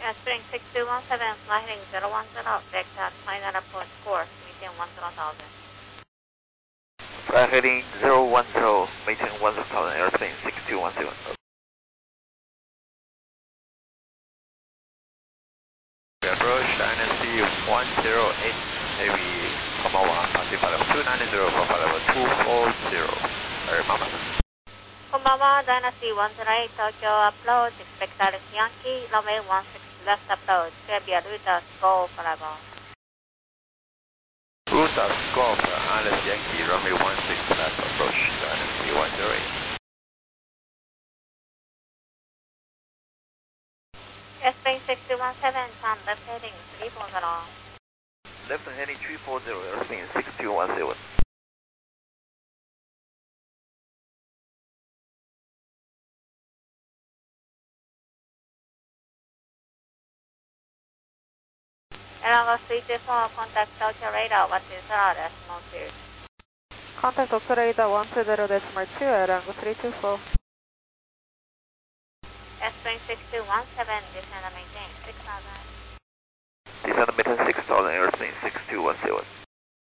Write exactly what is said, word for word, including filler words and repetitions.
Spring six two one seven, fly heading zero one zero, vector at final approach course, maintain one zero thousand. Fly heading zero one zero, maintain one zero thousand, airspace six two one seven. Approach Dynasty one zero eight, heavy, comma one, positive level two nine zero, profile level two four zero, very mama. Konbanwa, Dynasty one zero eight, Tokyo approach, expect Alex Yankee, runway one six left approach, clear via Ruta Golf level. Ruta Golf, Alex Yankee, runway one six left approach, Dynasty one zero eight. Spring six two one seven, turn left heading three four zero. Left heading three four zero, airspace six two one seven. Airlangos three two four, contact Tokyo radar one two zero decimal two. Contact Tokyo radar one two zero decimal two, Airlangos three two four. Spring six two one seven, descend and maintain six thousand. Descend and maintain six thousand, airspace six two one seven.